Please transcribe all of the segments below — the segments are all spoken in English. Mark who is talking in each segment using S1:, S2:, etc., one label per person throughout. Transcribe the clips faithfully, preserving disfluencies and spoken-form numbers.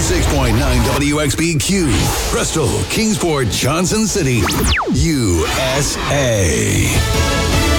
S1: ninety-six point nine W X B Q, Bristol, Kingsport, Johnson City, U S A.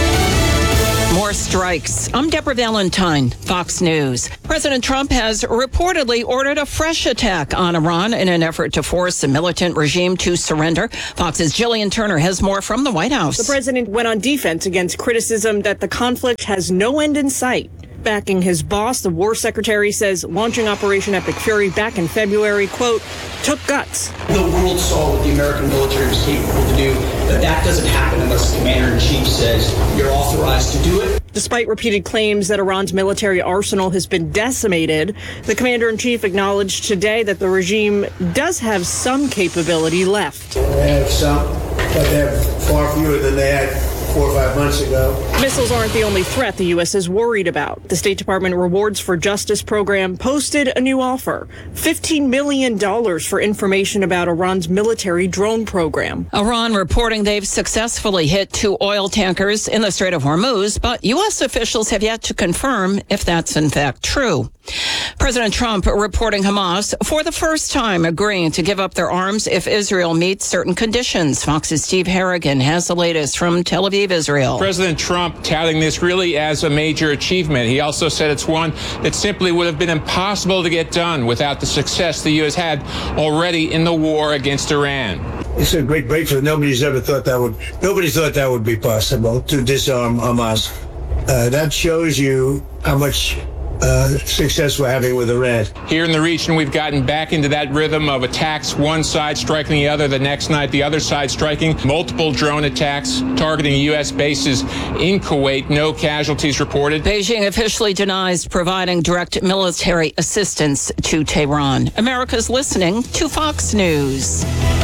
S2: More strikes. I'm Deborah Valentine, Fox News. President Trump has reportedly ordered a fresh attack on Iran in an effort to force the militant regime to surrender. Fox's Jillian Turner has more from the White House.
S3: The president went on defense against criticism that the conflict has no end in sight. Backing his boss, the war secretary says launching Operation Epic Fury back in February, quote, took guts.
S4: The world saw what the American military was capable to do, but that doesn't happen unless the commander-in-chief says you're authorized to do it.
S3: Despite repeated claims that Iran's military arsenal has been decimated, the commander-in-chief acknowledged today that the regime does have some capability left.
S5: They have some, but they have far fewer than they had four or five months ago.
S3: Missiles aren't the only threat the U S is worried about. The State Department Rewards for Justice program posted a new offer, fifteen million dollars for information about Iran's military drone program.
S2: Iran reporting they've successfully hit two oil tankers in the Strait of Hormuz, but U S officials have yet to confirm if that's in fact true. President Trump reporting Hamas for the first time agreeing to give up their arms if Israel meets certain conditions. Fox's Steve Harrigan has the latest from Tel Aviv, Israel.
S6: President Trump touting this really as a major achievement. He also said it's one that simply would have been impossible to get done without the success the U S had already in the war against Iran.
S5: It's a great breakthrough. Nobody's ever thought that would. Nobody thought that would be possible to disarm Hamas. Uh, that shows you how much Uh, success we're having with Iran.
S6: Here in the region, we've gotten back into that rhythm of attacks, one side striking the other, the next night the other side striking, multiple drone attacks targeting U S bases in Kuwait. No casualties reported.
S2: Beijing officially denies providing direct military assistance to Tehran. America's listening to Fox News.